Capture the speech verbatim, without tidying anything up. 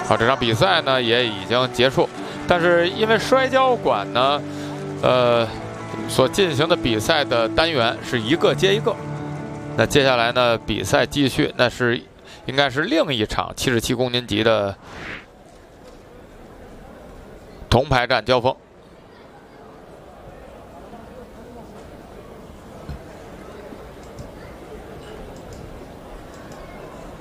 好，这场比赛呢也已经结束，但是因为摔跤馆呢，呃，所进行的比赛的单元是一个接一个。那接下来呢，比赛继续，那是应该是另一场七十七公斤级的铜牌战交锋。